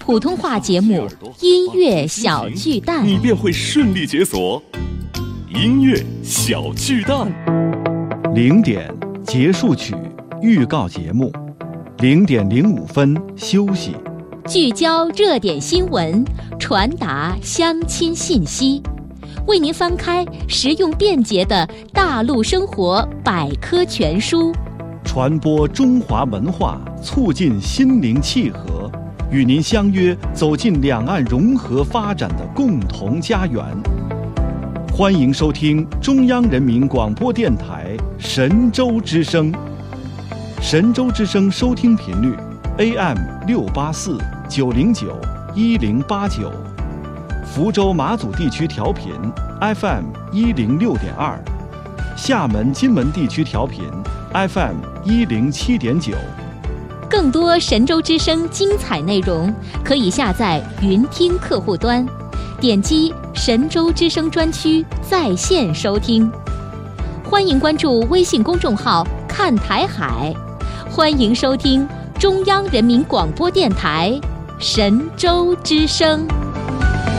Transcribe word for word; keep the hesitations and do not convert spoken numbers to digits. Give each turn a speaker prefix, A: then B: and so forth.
A: 普通话节目《音乐小巨蛋》，
B: 你便会顺利解锁音乐小巨蛋。
C: 零点结束曲预告节目，零点零五分休息。
A: 聚焦热点新闻，传达相亲信息，为您翻开实用便捷的大陆生活百科全书，
C: 传播中华文化，促进心灵契合，与您相约走进两岸融合发展的共同家园。欢迎收听中央人民广播电台神州之声。神州之声收听频率 A M 六八四九零九一零八九，福州马祖地区调频 F M 一零六点二，厦门金门地区调频 F M 一零七点九。
A: 更多神州之声精彩内容，可以下载云听客户端，点击神州之声专区在线收听。欢迎关注微信公众号看台海，欢迎收听中央人民广播电台神州之声。